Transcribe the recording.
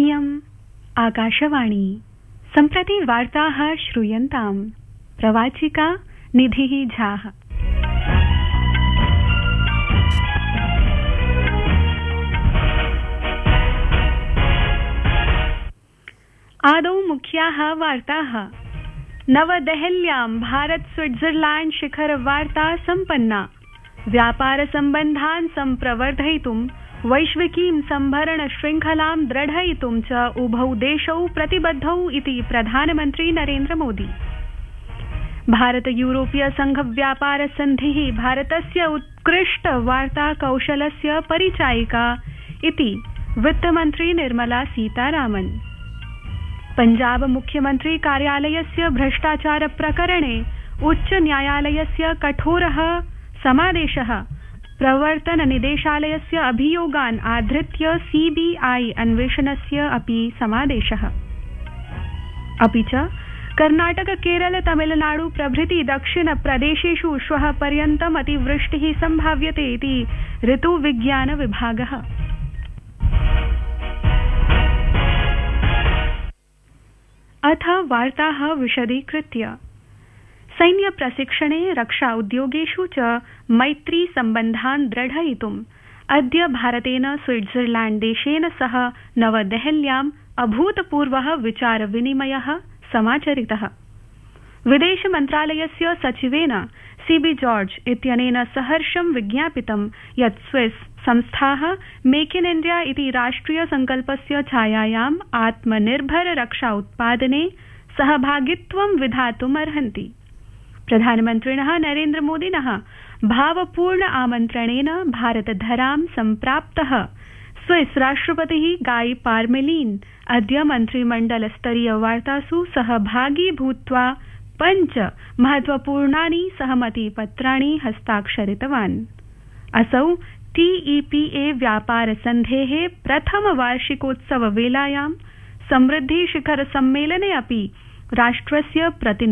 इयम् आकाशवाणी सम्प्रति वार्ताः श्रूयन्ताम् प्रवाचिका निधिः झाः। आदौ मुख्याः वार्ताः। नवदेहल्यां भारत स्विट्जरलैंड शिखर वार्ता सम्पन्ना। व्यापार सम्बन्धान् सम्प्रवर्धयितुं वैश्विकीं सम्भरण श्रृंखलां दृढयितुं च उभौ देशौ प्रतिबद्धौ इति प्रधानमन्त्री नरेन्द्र मोदी। भारत यूरोपीय संघ व्यापार सन्धिः भारतस्य उत्कृष्ट वार्ता कौशलस्य परिचायिका इति वित्तमन्त्री निर्मला सीतारामन्। पंजाब मुख्यमन्त्री कार्यालयस्य भ्रष्टाचार प्रकरणे उच्च न्यायालयस्य कठोरः समादेशः प्रवर्तन निदेशालयस्य अभियोगान् आधृत्य सीबीआई अन्वेषणस्य अपि समादेशः। अपि च कर्णाटक केरल तमिलनाडु प्रभृति दक्षिण प्रदेशेषु श्वः पर्यन्तम् अतिवृष्टिः सम्भाव्यते इति ऋतुविज्ञान विभागः। अथ वार्ताः विशदीकृत्य। सैन्य प्रशिक्षणे रक्षा उद्योगेषु च मैत्री सम्बन्धान् दृढयितुम् अद्य भारतेन स्विट्जरलैंड देशेन सह नवदेहल्याम् अभूतपूर्वः विचार विनिमयः समाचरितः। विदेश मन्त्रालयस्य सचिवेन सीबी जॉर्ज इत्यनेन सहर्षं विज्ञापितं यत् स्विस संस्थाः मेक इन इण्डिया इति राष्ट्रिय संकल्पस्य छायायाम् आत्मनिर्भर रक्षा उत्पादने सहभागित्वं विधातुम् अर्हन्ति। प्रधानमन्त्रिणः नरेन्द्र मोदिनः भावपूर्ण आमन्त्रणेन भारतधरां सम्प्राप्तः स्विस राष्ट्रपतिः गाई पार्मेलिन अद्य मन्त्रिमण्डल स्तरीय वार्तासु सहभागी भूत्वा 5 महत्वपूर्णानि सहमतिपत्राणि हस्ताक्षरितवान्। असौ TEPA व्यापार सन्धेः प्रथम वार्षिकोत्सव वेलायां समृद्धि शिखर सम्मेलने अपि राष्ट्रस्य